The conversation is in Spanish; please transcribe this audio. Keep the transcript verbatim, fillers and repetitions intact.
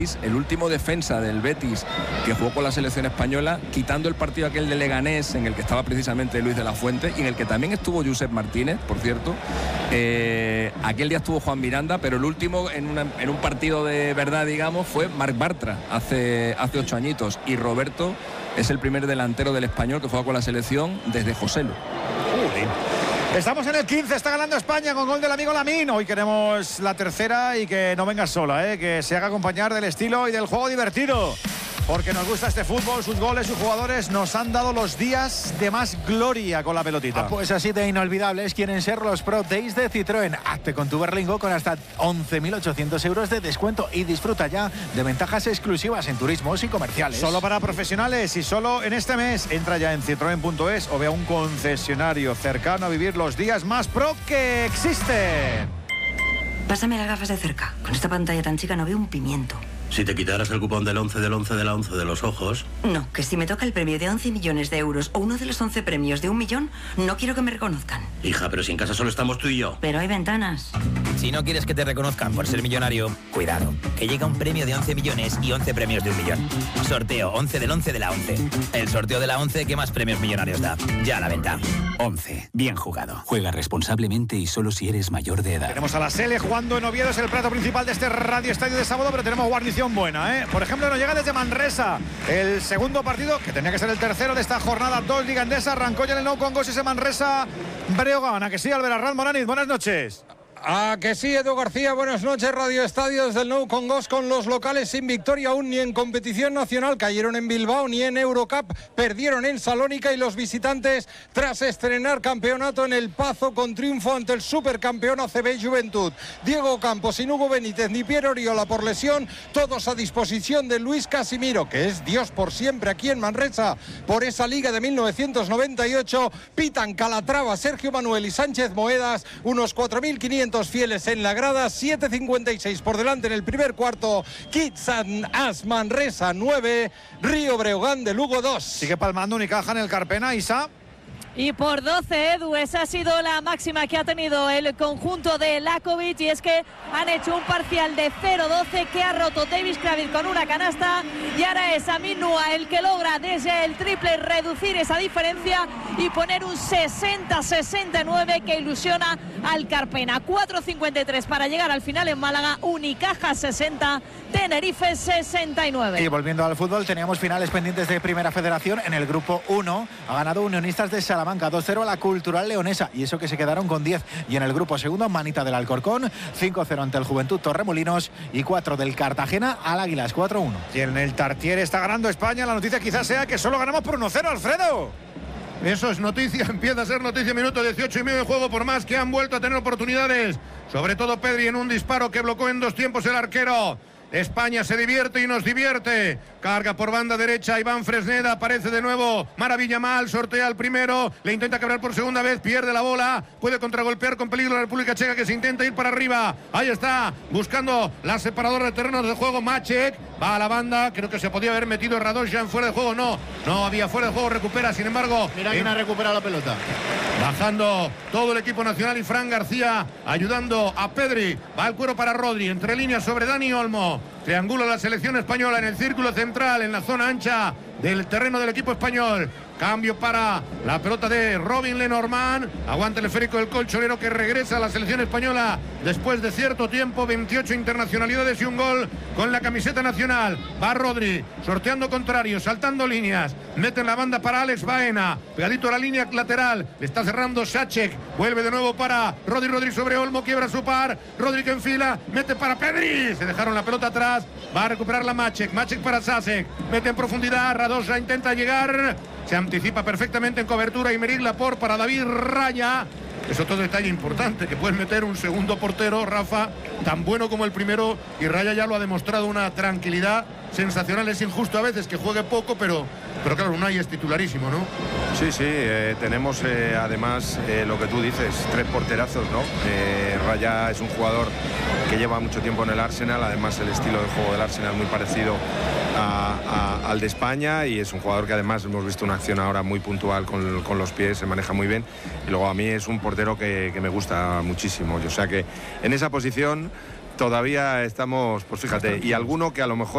el último defensa del Betis que jugó con la selección española, quitando el partido aquel de Leganés en el que estaba precisamente Luis de la Fuente y en el que también estuvo Josep Martínez, por cierto. Eh, aquel día estuvo Juan Miranda, pero el último en, una, en un partido de verdad, digamos, fue Marc Bartra hace, hace ocho añitos, y Roberto es el primer delantero del Español que juega con la selección desde Joselu. Estamos en el quince, está ganando España con gol del amigo Lamín. Hoy queremos la tercera y que no venga sola, ¿eh? Que se haga acompañar del estilo y del juego divertido. Porque nos gusta este fútbol, sus goles, sus jugadores nos han dado los días de más gloria con la pelotita. Ah, pues así de inolvidables quieren ser los Pro Days de Citroën. Hazte con tu Berlingo con hasta once mil ochocientos euros de descuento y disfruta ya de ventajas exclusivas en turismos y comerciales. Solo para profesionales y solo en este mes. Entra ya en citroen punto es o ve a un concesionario cercano a vivir los días más pro que existen. Pásame las gafas de cerca. Con esta pantalla tan chica no veo un pimiento. Si te quitaras el cupón del once del once de la once de los ojos... No, que si me toca el premio de once millones de euros o uno de los once premios de un millón, no quiero que me reconozcan. Hija, pero si en casa solo estamos tú y yo. Pero hay ventanas. Si no quieres que te reconozcan por ser millonario, cuidado, que llega un premio de once millones y once premios de un millón. Sorteo once del once de la once. El sorteo de la once que más premios millonarios da. Ya a la venta. once. Bien jugado. Juega responsablemente y solo si eres mayor de edad. Tenemos a la Sele jugando en Oviedo, es el plato principal de este Radio Estadio de sábado, pero tenemos guarnición buena, ¿eh? Por ejemplo, nos llega desde Manresa el segundo partido, que tenía que ser el tercero de esta jornada dos Liga Endesa. Arrancó ya en el Nou Congost ese Manresa Breogán. ¿A que sí, Albert Arranz Moraniz? Buenas noches. Ah, que sí, Edu García, buenas noches. Radio Estadio desde el Nou Congost con los locales sin victoria aún ni en competición nacional. Cayeron en Bilbao ni en Eurocup, perdieron en Salónica y los visitantes, tras estrenar campeonato en El Pazo con triunfo ante el supercampeón A C B Juventud. Diego Campos, sin Hugo Benítez ni Piero Oriola por lesión, todos a disposición de Luis Casimiro, que es Dios por siempre aquí en Manresa por esa liga de mil novecientos noventa y ocho. Pitan Calatrava, Sergio Manuel y Sánchez Moedas, unos cuatro mil quinientos fieles en la grada. Siete cincuenta y seis por delante en el primer cuarto. Kitsan As Manresa nueve, Río Breogán de Lugo dos. Sigue palmando Unicaja en el Carpena, Isa. Y por doce, Edu, esa ha sido la máxima que ha tenido el conjunto de Lakovic, y es que han hecho un parcial de cero doce que ha roto Davis Kravitz con una canasta, y ahora es Amin Nua el que logra desde el triple reducir esa diferencia y poner un sesenta sesenta y nueve que ilusiona al Carpena. cuatro cincuenta y tres para llegar al final en Málaga. Unicaja sesenta, Tenerife sesenta y nueve. Y volviendo al fútbol, teníamos finales pendientes de Primera Federación. En el grupo uno ha ganado Unionistas de Salamanca dos cero a la Cultural Leonesa, y eso que se quedaron con diez. Y en el grupo segundo, Manita del Alcorcón cinco cero ante el Juventud Torremolinos y cuatro del Cartagena al Águilas cuatro uno. Y en el Tartier está ganando España. La noticia quizás sea que solo ganamos por uno cero, Alfredo. Eso es noticia, empieza a ser noticia, minuto dieciocho y medio de juego, por más que han vuelto a tener oportunidades, sobre todo Pedri en un disparo que bloqueó en dos tiempos el arquero. España se divierte y nos divierte. Carga por banda derecha Iván Fresneda, aparece de nuevo Maravilla Mal, sortea al primero, le intenta quebrar por segunda vez, pierde la bola, puede contragolpear con peligro la República Checa, que se intenta ir para arriba. Ahí está, buscando la separadora de terrenos de juego. Maček va a la banda, creo que se podía haber metido Radoja en fuera de juego, no, no había fuera de juego, recupera, sin embargo. Mira quién ha recuperado la pelota. Bajando todo el equipo nacional y Fran García ayudando a Pedri. Va el cuero para Rodri, entre líneas sobre Dani Olmo. Triangula la selección española en el círculo central, en la zona ancha del terreno del equipo español. Cambio para la pelota de Robin Lenormand. Aguanta el esférico del colchonero, que regresa a la selección española después de cierto tiempo. veintiocho internacionalidades y un gol con la camiseta nacional. Va Rodri, sorteando contrarios, saltando líneas. Mete en la banda para Alex Baena. Pegadito a la línea lateral. Le está cerrando Sacek. Vuelve de nuevo para Rodri. Rodri sobre Olmo. Quiebra su par. Rodri que enfila. Mete para Pedri. Se dejaron la pelota atrás. Va a recuperar la Maček. Maček para Sasek. Mete en profundidad. Radoja intenta llegar. Se anticipa perfectamente en cobertura Aymeric Laporte para David Raya. Es otro detalle importante, que puedes meter un segundo portero, Rafa, tan bueno como el primero, y Raya ya lo ha demostrado, una tranquilidad sensacional. Es injusto a veces que juegue poco, pero, pero claro, Unai es titularísimo, ¿no? Sí, sí, eh, tenemos eh, además eh, lo que tú dices, tres porterazos, ¿no? Eh, Raya es un jugador que lleva mucho tiempo en el Arsenal, además el estilo de juego del Arsenal muy parecido a, a, al de España, y es un jugador que además hemos visto una acción ahora muy puntual con, con los pies, se maneja muy bien, y luego a mí es un portero que, que me gusta muchísimo, o sea que en esa posición todavía estamos, pues fíjate, y alguno que a lo mejor